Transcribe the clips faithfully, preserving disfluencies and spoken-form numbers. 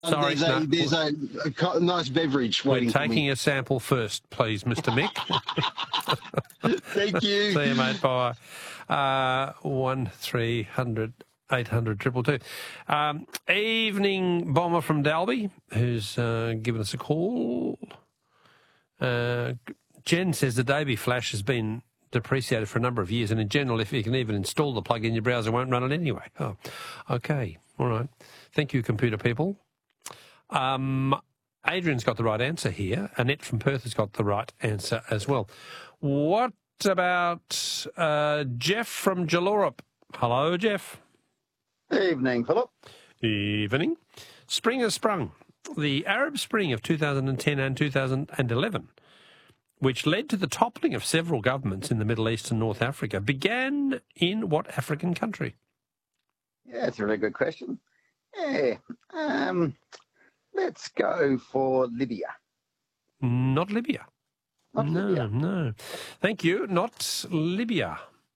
Sorry, there's, a, no. there's a, a co- nice beverage We're waiting for me. taking a sample first, please, Mister Mick. Thank you. See you, mate. Bye. Uh, one three hundred eight hundred triple two. Um, evening bomber from Dalby, who's uh, given us a call. Uh, Jen says the Davey Flash has been depreciated for a number of years, and in general, if you can even install the plug in your browser, won't run it anyway. Oh, okay. All right. Thank you, computer people. Um, Adrian's got the right answer here. Annette from Perth has got the right answer as well. What about uh, Jeff from Jallorup? Hello, Jeff. Evening, Philip. Evening. Spring has sprung. The Arab Spring of two thousand ten and two thousand eleven, which led to the toppling of several governments in the Middle East and North Africa, began in what African country? Yeah, it's a really good question. Yeah, um, let's go for Libya. Not Libya. Not no, Libya. no. Thank you. Not Libya.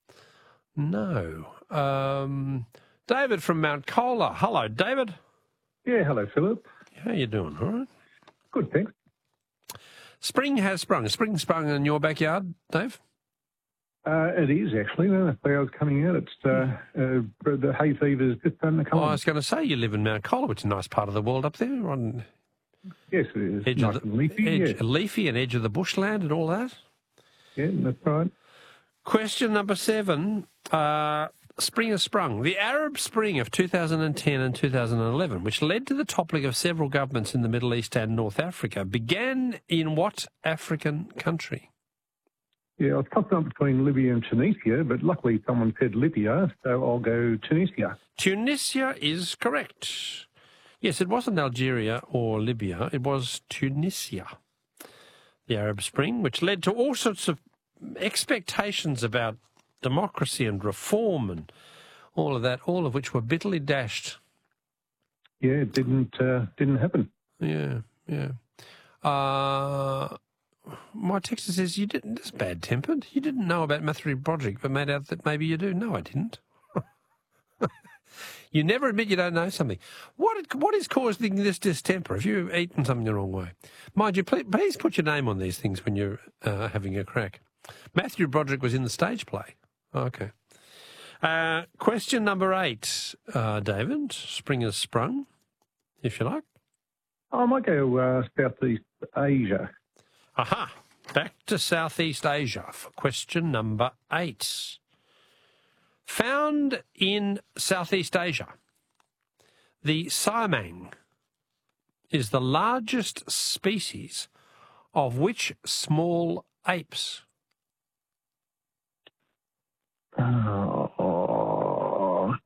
No. Um, David from Mount Colah. Hello, David. Yeah, hello, Philip. How you doing? All right. Good, thanks. Spring has sprung. Spring sprung in your backyard, Dave? Uh, it is, actually. The clouds coming out. It's uh, uh, the hay fever's just starting to come Oh, I on. was going to say you live in Mount Colah, which is a nice part of the world up there. On Yes, it is. edge Nice of the, and leafy, edge, yeah. leafy and edge of the bushland and all that. Yeah, that's right. Question number seven. Uh, spring has sprung. The Arab Spring of two thousand ten and two thousand eleven, which led to the toppling of several governments in the Middle East and North Africa, began in what African country? Yeah, I was tossing up between Libya and Tunisia, but luckily someone said Libya, so I'll go Tunisia. Tunisia is correct. Yes, it wasn't Algeria or Libya. It was Tunisia. The Arab Spring, which led to all sorts of expectations about democracy and reform and all of that, all of which were bitterly dashed. Yeah, it didn't uh, didn't happen. Yeah, yeah. Uh, my texter says you didn't. That's bad-tempered. You didn't know about Matthew Broderick, but made out that maybe you do. No, I didn't. You never admit you don't know something. What what is causing this distemper? Have you eaten something the wrong way? Mind you, please, please put your name on these things when you're uh, having a crack. Matthew Broderick was in the stage play. Okay. Uh, question number eight, uh, David. Spring has sprung, if you like. I might go uh, Southeast Asia. Aha. Back to Southeast Asia for question number eight. Found in Southeast Asia, the siamang is the largest species of which small apes? Uh, oh,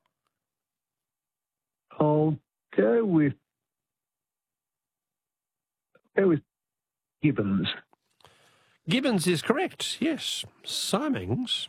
I'll go with go with gibbons. Gibbons is correct, yes. Siamangs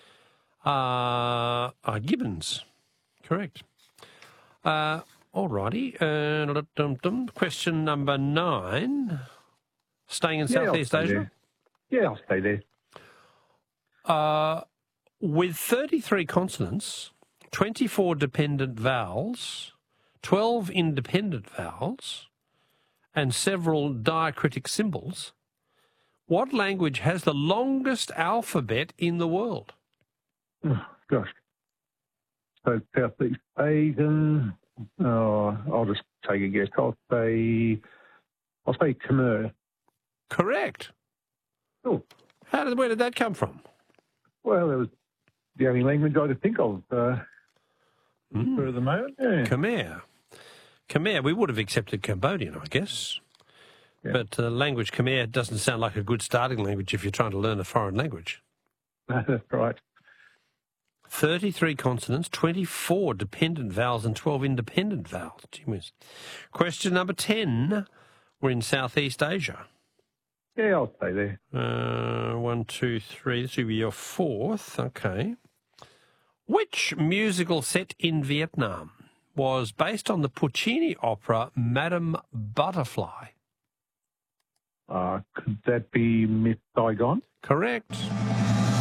are, are gibbons, correct. Uh, all righty. Uh, question number nine. Staying in Yeah, I'll Southeast stay Asia? there. Yeah, I'll stay there. Uh, with thirty-three consonants, twenty-four dependent vowels, twelve independent vowels, and several diacritic symbols, what language has the longest alphabet in the world? Oh, gosh. So Southeast Asian. Oh, I'll just take a guess. I'll say, I'll say Khmer. Correct. Oh, How did, where did that come from? well, that was the only language I could think of uh, Mm. for the moment. Yeah. Khmer. Khmer, we would have accepted Cambodian, I guess. Yeah. But the uh, language Khmer doesn't sound like a good starting language if you're trying to learn a foreign language. That's right. thirty-three consonants, twenty-four dependent vowels and twelve independent vowels. Gee whiz. Question number ten. We're in Southeast Asia. Yeah, I'll stay there. Uh, one, two, three. This will be your fourth. Okay. Which musical set in Vietnam was based on the Puccini opera Madame Butterfly? Uh, could that be Miss Saigon? Correct.